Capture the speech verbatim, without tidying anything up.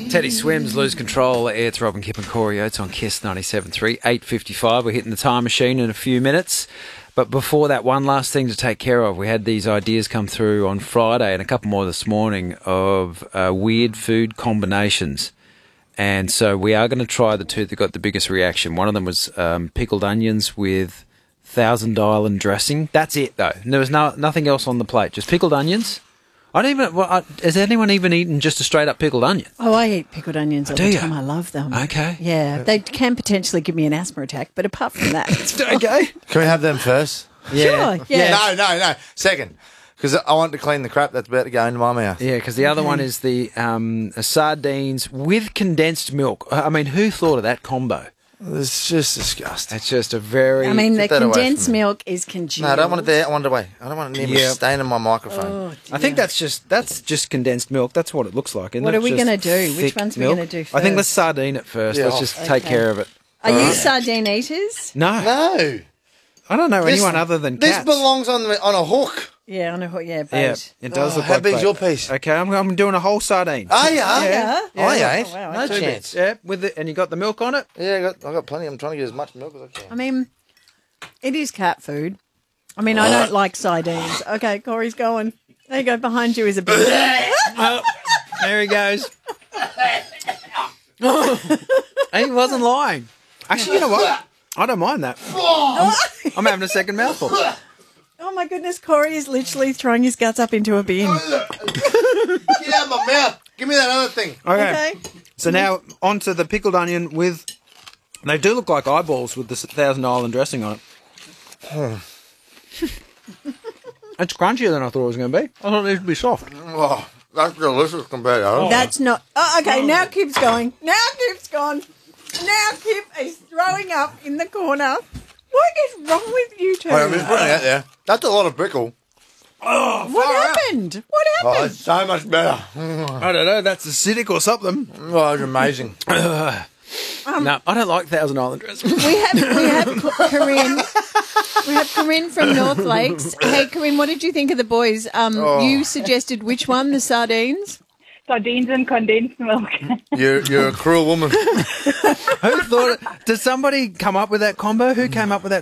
Teddy Swims, Lose Control. It's Rob and Kip and Corey Oates on Kiss ninety-seven point three, eight fifty-five. We're hitting the time machine in a few minutes. But before that, one last thing to take care of. We had these ideas come through on Friday and a couple more this morning of uh, weird food combinations. And so we are going to try the two that got the biggest reaction. One of them was um, pickled onions with Thousand Island dressing. That's it, though. There was no nothing else on the plate. Just pickled onions. I don't even. Well, I, has anyone even eaten just a straight up pickled onion? Oh, I eat pickled onions all Do the you? time. I love them. Okay. Yeah, they can potentially give me an asthma attack, but apart from that, it's fine. Okay. Can we have them first? Yeah. Sure, yeah. No, no, no. Second. Because I want to clean the crap that's about to go into my mouth. Yeah, because the other one is the um, sardines with condensed milk. I mean, who thought of that combo? It's just disgusting. It's just a very... I mean, the Get that away condensed from me. milk is congealed. No, I don't want it there. I want it away. I don't want it near me Yeah. staining my microphone. Oh, I think that's just that's just condensed milk. That's what it looks like. Isn't What it? are we Just gonna do? Which thick one's we milk. gonna do I think let's first? sardine it first. Yeah. Let's just take Okay. care of it. Are you sardine eaters? No, No. I don't know This- anyone other than This cats. belongs on the, on a hook. Yeah, on a hook. Yeah, Yeah, bait. it does Oh, look how like big's bait. your piece? Okay, I'm, I'm doing a whole sardine. Oh, yeah? Yeah. I ain't. Oh, wow, no okay. chance. Yeah, with it, and you got the milk on it. Yeah, I got, I got plenty. I'm trying to get as much milk as I can. I mean, it is cat food. I mean, I don't like sardines. Okay, Corey's going. There you go. Behind you is a big. Oh, there he goes. He wasn't lying. Actually, you know what? I don't mind that. I'm, I'm having a second mouthful. Oh my goodness, Corey is literally throwing his guts up into a bin. Get out of my mouth. Give me that other thing. Okay. Okay. So now onto the pickled onion with. They do look like eyeballs with the Thousand Island dressing on it. It's crunchier than I thought it was going to be. I thought it would be soft. Oh, that's delicious compared to others. That's not. Oh, okay, now Kip's going. Now Kip's gone. Now Kip is throwing up in the corner. What is wrong with you two? Wait, I'm just putting it out there. That's a lot of pickle. What happened? What Oh, happened? it's so much better. I don't know. That's acidic or something. Oh, it's amazing. no, I don't like Thousand Island dressing. We have we have Co- Corinne. We have Corinne from North Lakes. Hey, Corinne, what did you think of the boys? Um, Oh. You suggested which one? The sardines. Sardines and condensed milk. You're, you're a cruel woman. Who thought it? Did somebody come up with that combo? Who came up with that